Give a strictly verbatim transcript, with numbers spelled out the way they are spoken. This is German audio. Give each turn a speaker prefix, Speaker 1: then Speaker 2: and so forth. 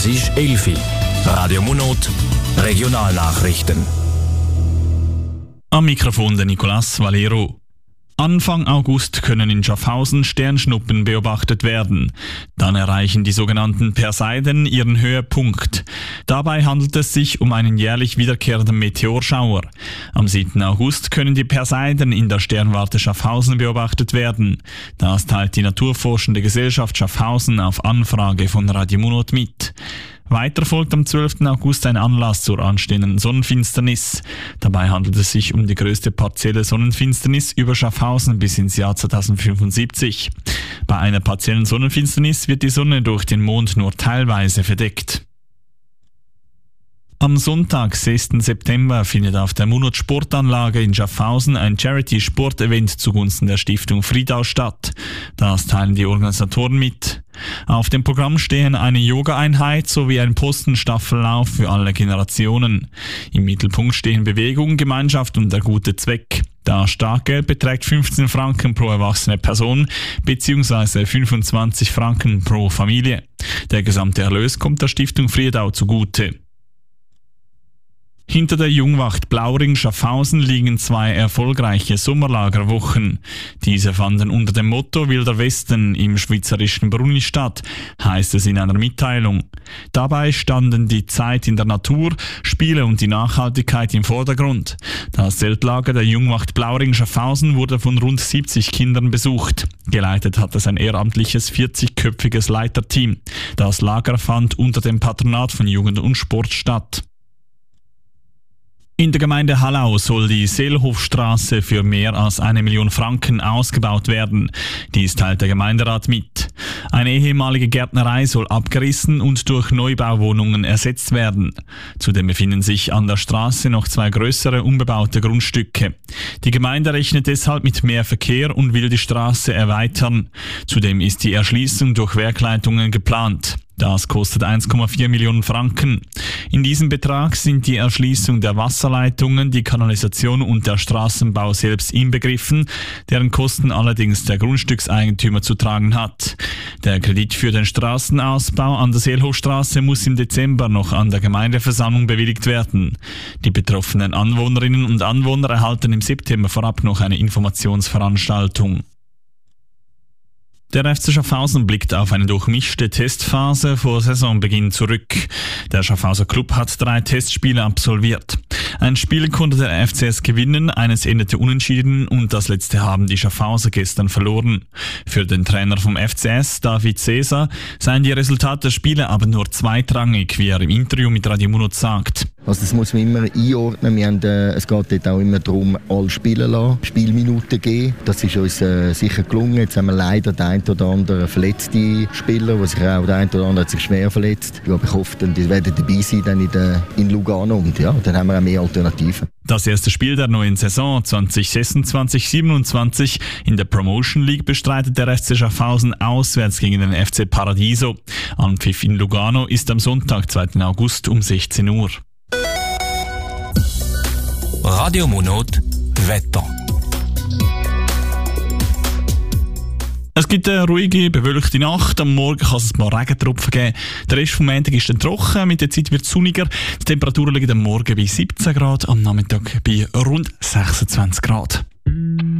Speaker 1: Es ist elf Uhr. Radio Monot, Regionalnachrichten.
Speaker 2: Am Mikrofon der Nicolas Valero. Anfang August können in Schaffhausen Sternschnuppen beobachtet werden. Dann erreichen die sogenannten Perseiden ihren Höhepunkt. Dabei handelt es sich um einen jährlich wiederkehrenden Meteorschauer. Am siebten August können die Perseiden in der Sternwarte Schaffhausen beobachtet werden. Das teilt die Naturforschende Gesellschaft Schaffhausen auf Anfrage von Radio Monot mit. Weiter folgt am zwölften August ein Anlass zur anstehenden Sonnenfinsternis. Dabei handelt es sich um die größte partielle Sonnenfinsternis über Schaffhausen bis ins Jahr zweitausendfünfundsiebzig. Bei einer partiellen Sonnenfinsternis wird die Sonne durch den Mond nur teilweise verdeckt. Am Sonntag, sechsten September, findet auf der Monot Sportanlage in Schaffhausen ein Charity-Sport-Event zugunsten der Stiftung Friedau statt. Das teilen die Organisatoren mit. Auf dem Programm stehen eine Yoga-Einheit sowie ein Postenstaffellauf für alle Generationen. Im Mittelpunkt stehen Bewegung, Gemeinschaft und der gute Zweck. Das Startgeld beträgt fünfzehn Franken pro erwachsene Person bzw. fünfundzwanzig Franken pro Familie. Der gesamte Erlös kommt der Stiftung Friedau zugute. Hinter der Jungwacht Blauring Schaffhausen liegen zwei erfolgreiche Sommerlagerwochen. Diese fanden unter dem Motto Wilder Westen im schweizerischen Brunni statt, heißt es in einer Mitteilung. Dabei standen die Zeit in der Natur, Spiele und die Nachhaltigkeit im Vordergrund. Das Zeltlager der Jungwacht Blauring Schaffhausen wurde von rund siebzig Kindern besucht. Geleitet hat es ein ehrenamtliches vierzigköpfiges Leiterteam. Das Lager fand unter dem Patronat von Jugend und Sport statt. In der Gemeinde Hallau soll die Seelhofstraße für mehr als eine Million Franken ausgebaut werden. Dies teilt der Gemeinderat mit. Eine ehemalige Gärtnerei soll abgerissen und durch Neubauwohnungen ersetzt werden. Zudem befinden sich an der Straße noch zwei größere unbebaute Grundstücke. Die Gemeinde rechnet deshalb mit mehr Verkehr und will die Straße erweitern. Zudem ist die Erschließung durch Werkleitungen geplant. Das kostet eins Komma vier Millionen Franken. In diesem Betrag sind die Erschließung der Wasserleitungen, die Kanalisation und der Straßenbau selbst inbegriffen, deren Kosten allerdings der Grundstückseigentümer zu tragen hat. Der Kredit für den Straßenausbau an der Seelhofstraße muss im Dezember noch an der Gemeindeversammlung bewilligt werden. Die betroffenen Anwohnerinnen und Anwohner erhalten im September vorab noch eine Informationsveranstaltung. Der F C Schaffhausen blickt auf eine durchmischte Testphase vor Saisonbeginn zurück. Der Schaffhauser Club hat drei Testspiele absolviert. Ein Spiel konnte der F C S gewinnen, eines endete unentschieden und das letzte haben die Schaffhauser gestern verloren. Für den Trainer vom F C S, David Cesar, seien die Resultate der Spiele aber nur zweitrangig, wie er im Interview mit Radio Monot sagt.
Speaker 3: Also das muss man immer einordnen. Wir haben, äh, es geht dort auch immer darum, alle spielen lassen, Spielminuten geben. Das ist uns äh, sicher gelungen. Jetzt haben wir leider den einen oder anderen verletzten Spieler, der sich auch der eine oder andere hat sich schwer verletzt. Ja, ich hoffe, die werden dabei sein dann in, der, in Lugano und ja, dann haben wir auch mehr Alternativen.
Speaker 2: Das erste Spiel der neuen Saison zwanzig sechsundzwanzig siebenundzwanzig in der Promotion League bestreitet der F C Schaffhausen auswärts gegen den F C Paradiso. Anpfiff in Lugano ist am Sonntag, zweiten August um sechzehn Uhr.
Speaker 1: Radio Monot Wetter.
Speaker 2: Es gibt eine ruhige, bewölkte Nacht. Am Morgen kann es ein paar Regentropfen geben. Der Rest vom Montag ist dann trocken. Mit der Zeit wird es sonniger. Die Temperaturen liegen am Morgen bei siebzehn Grad, am Nachmittag bei rund sechsundzwanzig Grad.